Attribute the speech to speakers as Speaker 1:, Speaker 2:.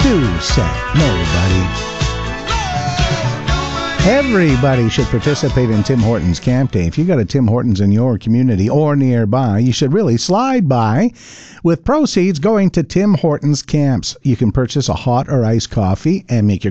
Speaker 1: Who said nobody? Everybody should participate in Tim Hortons Camp Day. If you got a Tim Hortons in your community or nearby, you should really slide by, with proceeds going to Tim Hortons Camps. You can purchase a hot or iced coffee and make your